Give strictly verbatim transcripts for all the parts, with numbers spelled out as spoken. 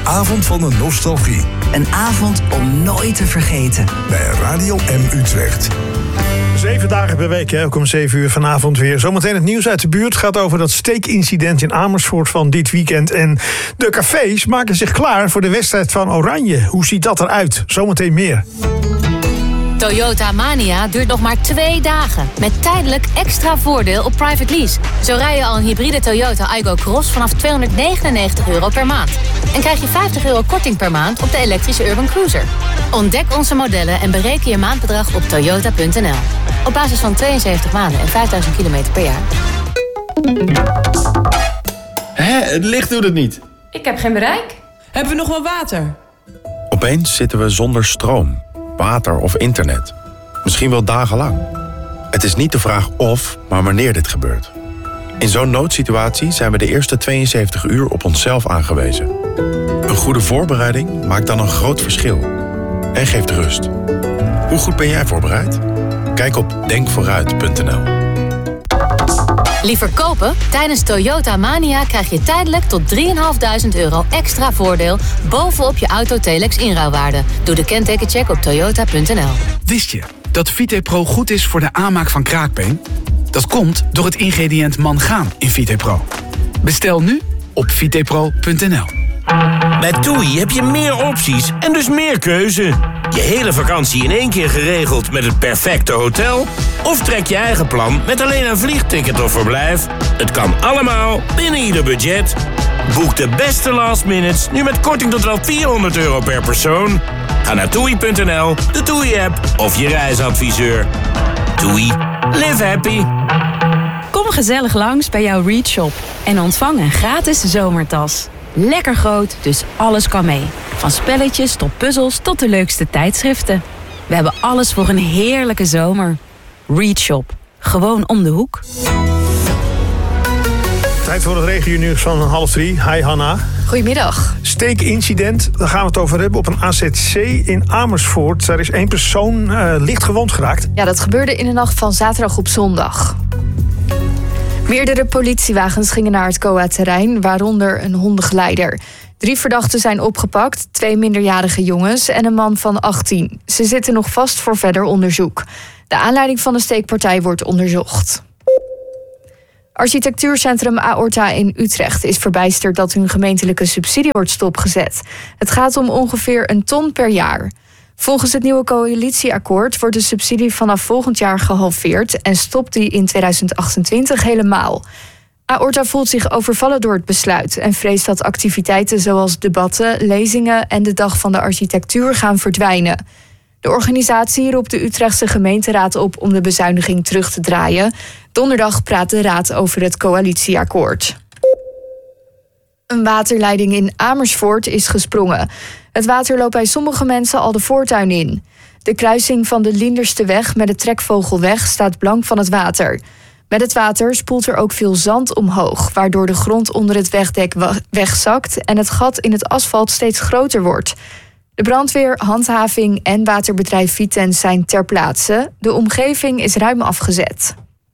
avond van de nostalgie. Een avond om nooit te vergeten. Bij Radio M Utrecht. Zeven dagen per week, hè, ook om zeven uur vanavond weer. Zometeen het nieuws uit de buurt gaat over dat steekincident in Amersfoort van dit weekend. En de cafés maken zich klaar voor de wedstrijd van Oranje. Hoe ziet dat eruit? Zometeen meer. Toyota Mania duurt nog maar twee dagen. Met tijdelijk extra voordeel op private lease. Zo rij je al een hybride Toyota Aygo Cross vanaf tweehonderdnegenennegentig euro per maand. En krijg je vijftig euro korting per maand op de elektrische Urban Cruiser. Ontdek onze modellen en bereken je maandbedrag op toyota punt n l. Op basis van tweeënzeventig maanden en vijfduizend kilometer per jaar. Hé, het licht doet het niet. Ik heb geen bereik. Hebben we nog wel water? Opeens zitten we zonder stroom, water of internet. Misschien wel dagenlang. Het is niet de vraag of, maar wanneer dit gebeurt. In zo'n noodsituatie zijn we de eerste tweeënzeventig uur op onszelf aangewezen. Een goede voorbereiding maakt dan een groot verschil. En geeft rust. Hoe goed ben jij voorbereid? Kijk op denk vooruit punt n l. Liever kopen? Tijdens Toyota Mania krijg je tijdelijk tot drieduizend vijfhonderd euro extra voordeel bovenop je auto-Telex inruilwaarde. Doe de kentekencheck op toyota punt n l. Wist je dat VitePro goed is voor de aanmaak van kraakbeen? Dat komt door het ingrediënt mangaan in VitePro. Bestel nu op vitepro punt n l. Bij TUI heb je meer opties en dus meer keuze. Je hele vakantie in één keer geregeld met het perfecte hotel? Of trek je eigen plan met alleen een vliegticket of verblijf? Het kan allemaal binnen ieder budget. Boek de beste last minutes nu met korting tot wel vierhonderd euro per persoon. Ga naar toei punt n l, de TUI-app of je reisadviseur. TUI. Live happy. Kom gezellig langs bij jouw Reach Shop en ontvang een gratis zomertas. Lekker groot, dus alles kan mee. Van spelletjes tot puzzels tot de leukste tijdschriften. We hebben alles voor een heerlijke zomer. Reach Shop. Gewoon om de hoek. Tijd voor het regionieuws van half drie. Hi Hanna. Goedemiddag. Steekincident, daar gaan we het over hebben op een A Z C in Amersfoort. Daar is één persoon uh, licht gewond geraakt. Ja, dat gebeurde in de nacht van zaterdag op zondag. Meerdere politiewagens gingen naar het C O A-terrein, waaronder een hondengeleider. Drie verdachten zijn opgepakt, twee minderjarige jongens en een man van achttien. Ze zitten nog vast voor verder onderzoek. De aanleiding van de steekpartij wordt onderzocht. Architectuurcentrum Aorta in Utrecht is verbijsterd dat hun gemeentelijke subsidie wordt stopgezet. Het gaat om ongeveer een ton per jaar. Volgens het nieuwe coalitieakkoord wordt de subsidie vanaf volgend jaar gehalveerd en stopt die in tweeduizend achtentwintig helemaal. Aorta voelt zich overvallen door het besluit en vreest dat activiteiten zoals debatten, lezingen en de Dag van de Architectuur gaan verdwijnen. De organisatie roept de Utrechtse gemeenteraad op om de bezuiniging terug te draaien. Donderdag praat de raad over het coalitieakkoord. Een waterleiding in Amersfoort is gesprongen. Het water loopt bij sommige mensen al de voortuin in. De kruising van de Lindersteweg met de Trekvogelweg staat blank van het water. Met het water spoelt er ook veel zand omhoog, waardoor de grond onder het wegdek wegzakt en het gat in het asfalt steeds groter wordt. De brandweer, handhaving en waterbedrijf Vitens zijn ter plaatse. De omgeving is ruim afgezet.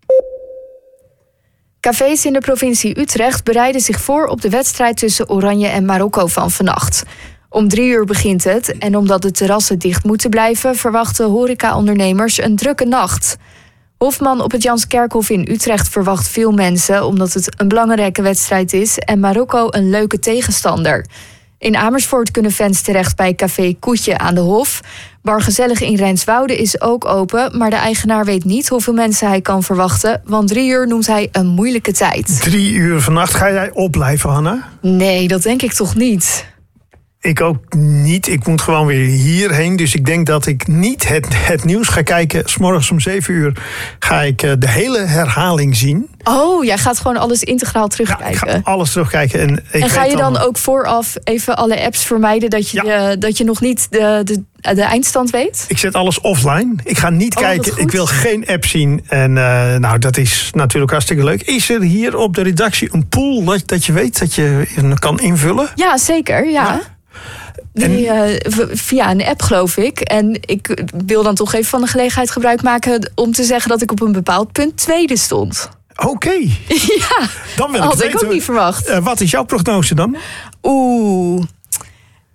Cafés in de provincie Utrecht bereiden zich voor op de wedstrijd tussen Oranje en Marokko van vannacht. Om drie uur begint het en omdat de terrassen dicht moeten blijven, verwachten horecaondernemers een drukke nacht. Hofman op het Janskerkhof in Utrecht verwacht veel mensen omdat het een belangrijke wedstrijd is en Marokko een leuke tegenstander. In Amersfoort kunnen fans terecht bij Café Koetje aan de Hof. Bar Gezellig in Rijnswoude is ook open, maar de eigenaar weet niet hoeveel mensen hij kan verwachten, want drie uur noemt hij een moeilijke tijd. Drie uur vannacht, ga jij opblijven, Hanna? Nee, dat denk ik toch niet. Ik ook niet. Ik moet gewoon weer hierheen. Dus ik denk dat ik niet het, het nieuws ga kijken. 's Morgens om zeven uur ga ik uh, de hele herhaling zien. Oh, jij gaat gewoon alles integraal terugkijken. Ja, ik ga alles terugkijken. En, ik en ga je dan, dan ook vooraf even alle apps vermijden dat je, ja. uh, dat je nog niet de, de, de eindstand weet? Ik zet alles offline. Ik ga niet oh, kijken. Ik wil geen app zien. En uh, nou, dat is natuurlijk hartstikke leuk. Is er hier op de redactie een pool dat, dat je weet dat je kan invullen? Ja, zeker. Ja. ja. Die, uh, via een app, geloof ik. En ik wil dan toch even van de gelegenheid gebruik maken om te zeggen dat ik op een bepaald punt tweede stond. Oké. Okay. Ja, dan wil ik had weten, ik ook niet verwacht. Uh, wat is jouw prognose dan? Oeh.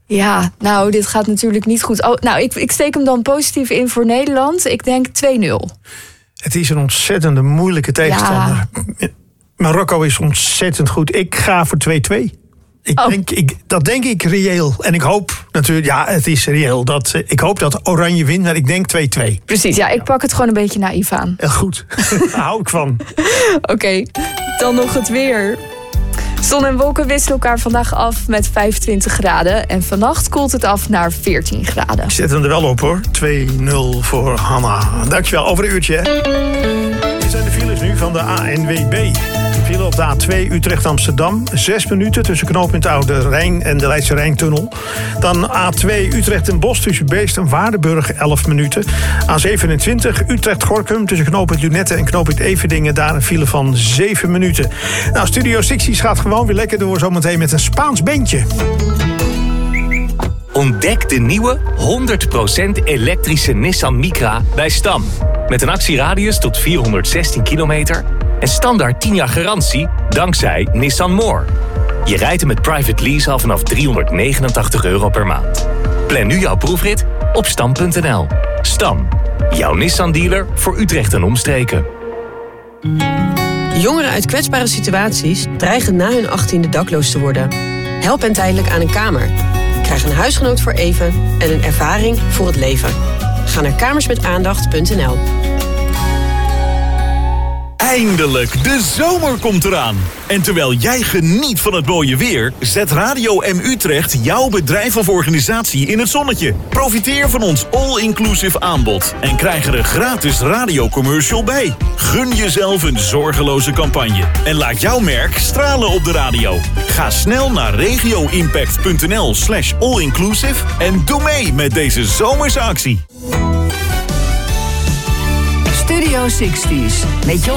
Ja, nou, dit gaat natuurlijk niet goed. Oh, nou, ik, ik steek hem dan positief in voor Nederland. Ik denk twee nul. Het is een ontzettende moeilijke tegenstander. Ja. Marokko is ontzettend goed. Ik ga voor twee twee. Ik oh. denk, ik, dat denk ik reëel. En ik hoop natuurlijk, ja, het is reëel. Dat, ik hoop dat Oranje wint, maar ik denk twee twee. Precies, ja, ik pak het gewoon een beetje naïef aan. Heel goed, daar hou ik van. Oké, okay, dan nog het weer. Zon en wolken wisselen elkaar vandaag af met vijfentwintig graden. En vannacht koelt het af naar veertien graden. Ik zet hem er wel op hoor. twee nul voor Hanna. Dankjewel, over een uurtje. Hè? Dit zijn de files nu van de A N W B. File op de A twee Utrecht-Amsterdam. Zes minuten tussen knooppunt Oude Rijn en de Leidse Rijntunnel. Dan A twee Utrecht en Bos tussen Beest en Waardenburg elf minuten. A zevenentwintig Utrecht-Gorkum tussen knooppunt Lunette en knooppunt Everdingen. Daar een file van zeven minuten. Nou, Studio zestig gaat gewoon weer lekker door zometeen met een Spaans beentje. Ontdek de nieuwe honderd procent elektrische Nissan Micra bij Stam. Met een actieradius tot vierhonderdzestien kilometer... en standaard tien jaar garantie dankzij Nissan More. Je rijdt hem met private lease al vanaf driehonderdnegenentachtig euro per maand. Plan nu jouw proefrit op stam punt n l. Stam, jouw Nissan-dealer voor Utrecht en omstreken. Jongeren uit kwetsbare situaties dreigen na hun achttiende dakloos te worden. Help hen tijdelijk aan een kamer. Krijg een huisgenoot voor even en een ervaring voor het leven. Ga naar kamersmetaandacht punt n l. Eindelijk, de zomer komt eraan. En terwijl jij geniet van het mooie weer, zet Radio M Utrecht jouw bedrijf of organisatie in het zonnetje. Profiteer van ons all-inclusive aanbod en krijg er een gratis radiocommercial bij. Gun jezelf een zorgeloze campagne en laat jouw merk stralen op de radio. Ga snel naar regioimpact punt n l slash all-inclusive en doe mee met deze zomerse actie. Studio zestig met Jos